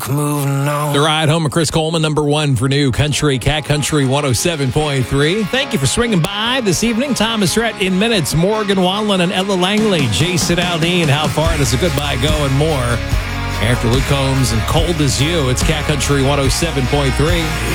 Moving on. The Ride Home of Chris Coleman, number one for New Country, Cat Country 107.3. Thank you for swinging by this evening. Thomas Rhett in minutes, Morgan Wallen and Ella Langley, Jason Aldean, How Far Does a Goodbye Go, and more. After Luke Combs and Cold As You, it's Cat Country 107.3.